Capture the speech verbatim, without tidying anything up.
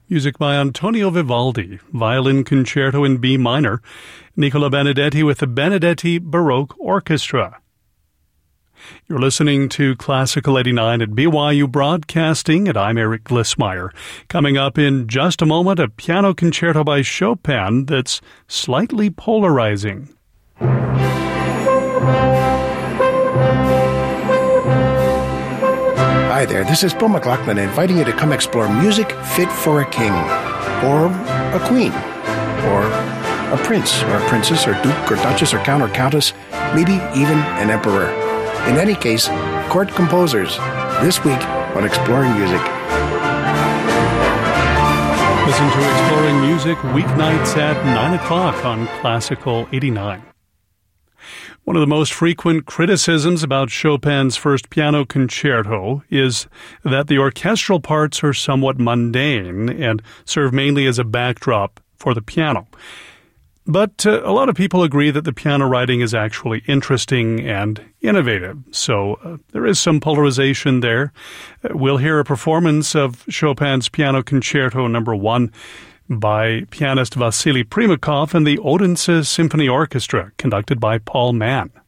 Music by Antonio Vivaldi, Violin Concerto in B minor, Nicola Benedetti with the Benedetti Baroque Orchestra. You're listening to Classical eighty-nine at B Y U Broadcasting, and I'm Eric Glissmeyer. Coming up in just a moment, a piano concerto by Chopin that's slightly polarizing. Hi there, this is Bill McLaughlin inviting you to come explore music fit for a king, or a queen, or a prince, or a princess, or duke, or duchess, or count, or countess, maybe even an emperor. In any case, court composers, this week on Exploring Music. Listen to Exploring Music weeknights at nine o'clock on Classical eighty-nine. One of the most frequent criticisms about Chopin's first piano concerto is that the orchestral parts are somewhat mundane and serve mainly as a backdrop for the piano. But uh, a lot of people agree that the piano writing is actually interesting and innovative, so uh, there is some polarization there. Uh, we'll hear a performance of Chopin's Piano Concerto Number One by pianist Vasily Primakov and the Odense Symphony Orchestra, conducted by Paul Mann.